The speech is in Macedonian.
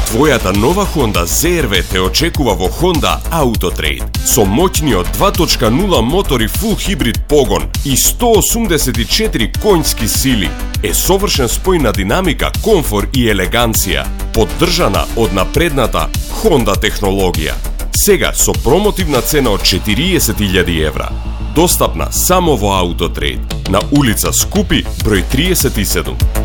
Твојата нова Honda CR-V те очекува во Honda Autotrade со моќниот 2.0 мотор и full хибрид погон и 184 конјски сили. Е совршен спој на динамика, комфор и елеганција, поддржана од напредната Honda технологија. Сега со промотивна цена од 40.000 евра. Достапна само во Autotrade на улица Скупи, број 37.